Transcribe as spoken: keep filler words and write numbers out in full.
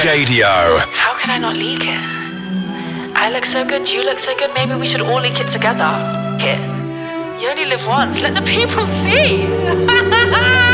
Gadio. How could I not leak it? I look so good, you look so good, maybe we should all leak it together. It. You only live once, let the people see.